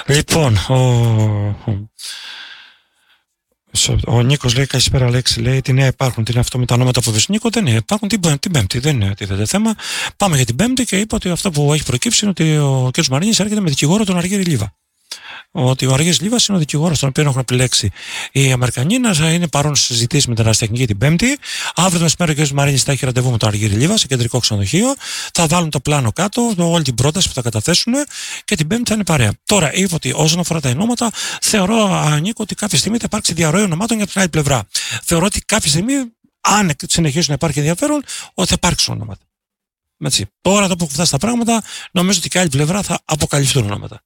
Λοιπόν, ο Νίκος λέει: καλησπέρα, Αλέξη. Λέει: τι νέα υπάρχουν, τι είναι αυτό με τα ονόματα που βρίσκουν. Νίκο, δεν είναι. Υπάρχουν την Πέμπτη. Δεν είναι τίθεται θέμα. Πάμε για την Πέμπτη και είπα ότι αυτό που έχει προκύψει είναι ότι ο κ. Μαρίνης έρχεται με δικηγόρο τον Αργύρη Λίβα. Ότι ο Αργύρης Λίβας είναι ο δικηγόρος τον οποίο έχουν επιλέξει οι Αμερικανοί να είναι παρόν στις συζητήσεις με την Ερασιτεχνική την Πέμπτη. Αύριο το μεσημέρι ο κ. Μαρίνης θα έχει ραντεβού με τον Αργύρη Λίβα σε κεντρικό ξενοδοχείο. Θα βάλουν το πλάνο κάτω, όλη την πρόταση που θα καταθέσουν και την Πέμπτη θα είναι παρέα. Τώρα, είπα ότι όσον αφορά τα ονόματα, θεωρώ, Νίκο, ότι κάποια στιγμή θα υπάρξει διαρροή ονομάτων για την άλλη πλευρά. Θεωρώ ότι κάποια στιγμή, αν συνεχίσουν να υπάρχει ενδιαφέρον, ότι θα υπάρξουν ονόματα. Έτσι. Τώρα, εδώ που έχουν φτάσει τα πράγματα, νομίζω ότι και άλλη πλευρά θα αποκαλυφθούν ονόματα.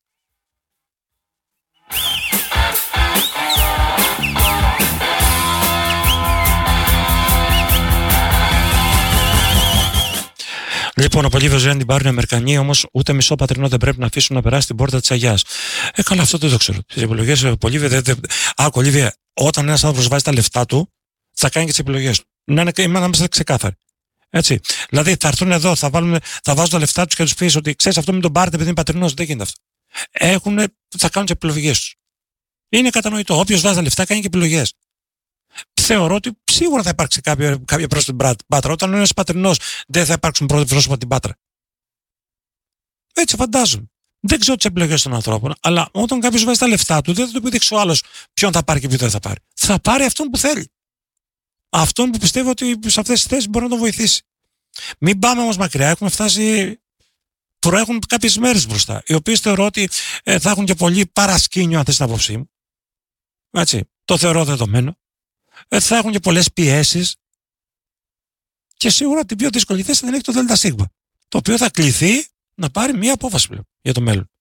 Λοιπόν, ο Πολύβιος λέει: αν την πάρουν οι Αμερικανοί, όμως ούτε μισό πατρινό δεν πρέπει να αφήσουν να περάσει την πόρτα της Αγιάς. Καλά, αυτό δεν το ξέρω. Τις επιλογές, Πολύβια, Πολύβια, όταν ένας άνθρωπος βάζει τα λεφτά του, θα κάνει και τις επιλογές του. Να είμαστε ξεκάθαροι. Έτσι. Δηλαδή, θα έρθουν εδώ, θα βάζουν τα λεφτά τους και τους πεις ότι ξέρεις αυτό με τον πάρετε επειδή είναι πατρινός. Δεν γίνεται αυτό. Θα κάνουν τις επιλογές τους. Είναι κατανοητό. Όποιος βάζει τα λεφτά κάνει και επιλογές. Θεωρώ ότι σίγουρα θα υπάρξει κάποια πρόσωπα στην Πάτρα. Όταν είναι πατρινός, δεν θα υπάρξουν πρόσωπα την Πάτρα. Έτσι φαντάζομαι. Δεν ξέρω τις επιλογές των ανθρώπων, αλλά όταν κάποιος βάζει τα λεφτά του, δεν θα του επιδείξει ο άλλος ποιον θα πάρει και ποιον δεν θα πάρει. Θα πάρει αυτόν που θέλει. Αυτόν που πιστεύει ότι σε αυτές τις θέσεις μπορεί να τον βοηθήσει. Μην πάμε όμως μακριά. Προέχουν κάποιες μέρες μπροστά, οι οποίες θεωρώ ότι θα έχουν και πολύ παρασκήνιο, αν θες την άποψή μου. Έτσι. Το θεωρώ δεδομένο. Θα έχουν και πολλές πιέσεις και σίγουρα την πιο δύσκολη θέση δεν έχει το ΔΣ, το οποίο θα κληθεί να πάρει μία απόφαση πλέον για το μέλλον.